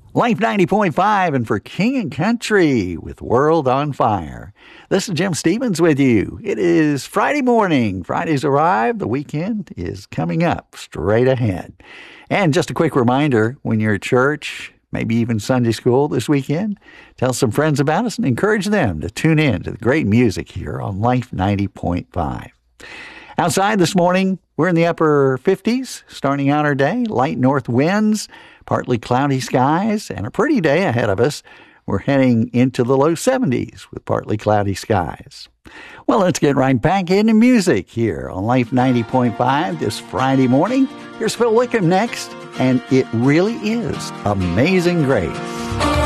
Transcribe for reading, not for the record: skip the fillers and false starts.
Life 90.5 and for King and Country with World on Fire. This is Jim Stevens with you. It is Friday morning. Friday's arrived. The weekend is coming up straight ahead. And just a quick reminder, when you're at church, maybe even Sunday school this weekend, tell some friends about us and encourage them to tune in to the great music here on Life 90.5. Outside this morning, we're in the upper 50s, starting out our day. Light north winds, partly cloudy skies, and a pretty day ahead of us. We're heading into the low 70s with partly cloudy skies. Well, let's get right back into music here on Life 90.5 this Friday morning. Here's Phil Wickham next, and it really is Amazing Grace.